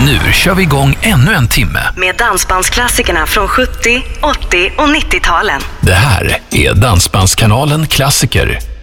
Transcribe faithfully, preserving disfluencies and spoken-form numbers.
Nu kör vi igång ännu en timme med dansbandsklassikerna från sjuttio, åttio och nittio-talen. Det här är Dansbandskanalen Klassiker.